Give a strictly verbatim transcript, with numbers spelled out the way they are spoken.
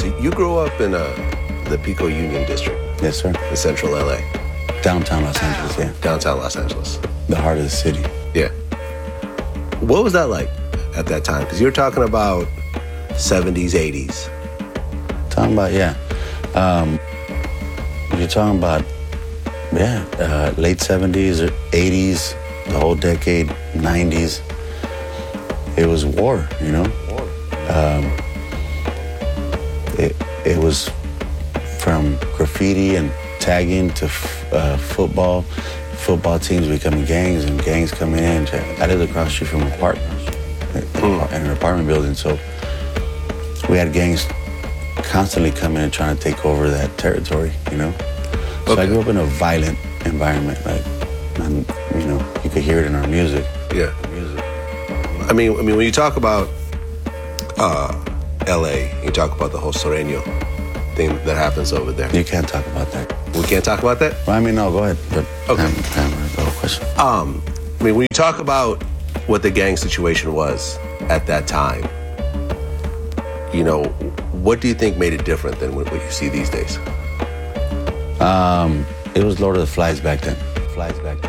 So you grew up in uh, the Pico Union District Yes, sir. in central L A, Downtown Los Angeles, yeah. downtown Los Angeles. The heart of the city. Yeah. What was that like at that time? Because you're talking about seventies, eighties. Talking about, yeah. Um, you're talking about, yeah, uh, late seventies or eighties, the whole decade, nineties. It was war, you know? Um, it, it was from graffiti and tagging to f- uh, football, football teams becoming gangs and gangs coming in. I lived across the street from an apartment, in an apartment building, so we had gangs constantly coming and trying to take over that territory, you know? So Okay. I grew up in a violent environment, like, and, you know, you could hear it in our music. Yeah. Music. I mean, I mean, when you talk about uh, L A, you talk about the whole Sureño thing that happens over there. You can't talk about that. We can't talk about that? Well, I mean, no, go ahead. But Okay. um, um, go question. Um, I mean, when you talk about what the gang situation was at that time, you know, what do you think made it different than what what you see these days? Um, it was Lord of the Flies back then. Flies back then.